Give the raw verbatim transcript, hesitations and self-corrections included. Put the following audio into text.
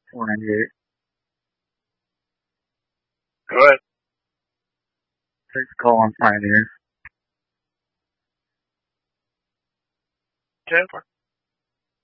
four ninety-eight. Go ahead. Thanks for calling Pioneer. ten four.